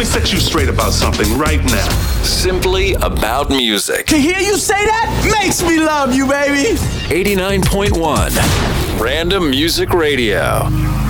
me set you straight about something right now. Simply about music. To hear you say that makes me love you, baby. 89.1 Random Music Radio.